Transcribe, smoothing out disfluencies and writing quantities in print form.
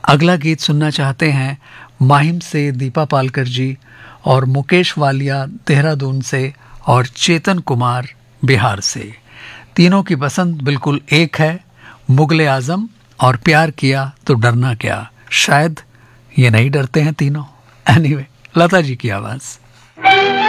अगला गीत सुनना चाहते हैं माहिम से दीपा पालकर जी, और मुकेश वालिया देहरादून से, और चेतन कुमार बिहार से। तीनों की पसंद बिल्कुल एक है, मुगले आजम और प्यार किया तो डरना क्या। शायद ये नहीं डरते हैं तीनों। एनीवे, लता जी की आवाज।